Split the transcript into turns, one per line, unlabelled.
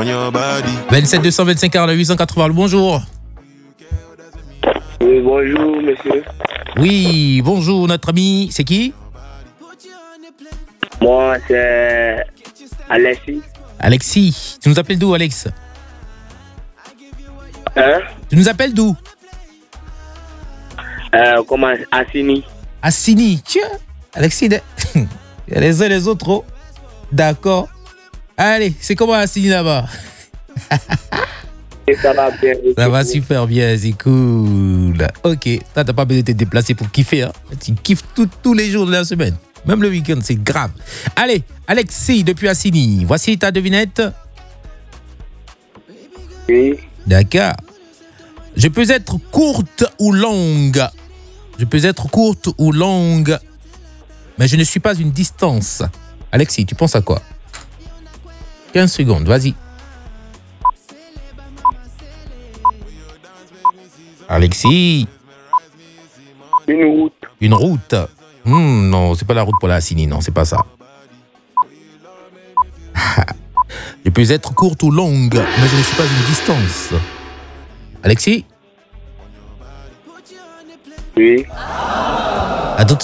27 225 48 880, bonjour.
Oui, bonjour, monsieur.
Oui, bonjour, notre ami. C'est qui?
Moi, c'est Alexis.
Alexis. Tu nous appelles d'où, Alex?
Hein?
Tu nous appelles d'où?
Comment? Assini.
Assini. Tiens, Alexis, il y a les uns et les autres. Oh. D'accord. Allez, c'est comment Assini là-bas?
Et ça va bien.
Ça va super bien, c'est cool. Ok, toi, t'as pas besoin de te déplacer pour kiffer. Hein? Tu kiffes tous les jours de la semaine. Même le week-end, c'est grave. Allez, Alexis, depuis Assini, voici ta devinette.
Oui.
D'accord. Je peux être courte ou longue. Je peux être courte ou longue, mais je ne suis pas une distance. Alexis, tu penses à quoi? 15 secondes, vas-y. Alexis.
Une route.
Une route. Non, c'est pas la route pour la Assini, non, c'est pas ça. Je peux être courte ou longue, mais je ne suis pas une distance. Alexis?
Oui.
À tout